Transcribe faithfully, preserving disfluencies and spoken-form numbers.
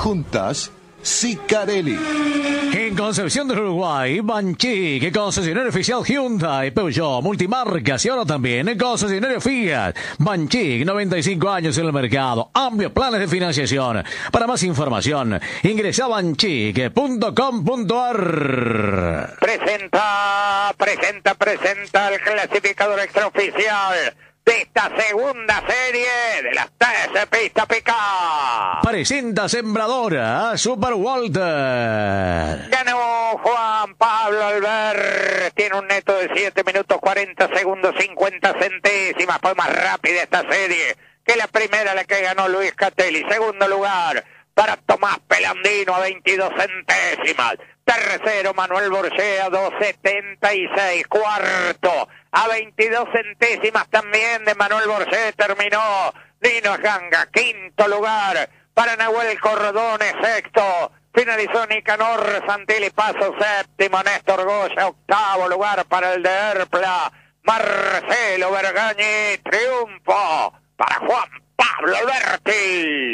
juntas, Sicarelli. En Concepción del Uruguay, Banchik, concesionario oficial Hyundai, Peugeot, Multimarcas y ahora también en concesionario Fiat. Banchik, noventa y cinco años en el mercado, amplios planes de financiación. Para más información, ingresa a banchik punto com punto a r. Presenta, presenta, presenta el clasificador extraoficial de esta segunda serie de las tres pistas picadas. Presenta Sembradora Super Walter. Ganó Juan Pablo Albert. Tiene un neto de siete minutos cuarenta segundos cincuenta centésimas. Fue más rápida esta serie que la primera, la que ganó Luis Catelli. Segundo lugar para Tomás Pelandino a veintidós centésimas. Tercero, Manuel Borgea, dos setenta y seis. Cuarto, a veintidós centésimas también de Manuel Borgea, terminó Lino Ganga. Quinto lugar para Nahuel Corrodones. Sexto, finalizó Nicanor Santilli Paso. Séptimo, Néstor Goya. Octavo lugar para el de Erpla, Marcelo Bergañi. Triunfo para Juan Pablo Alberti.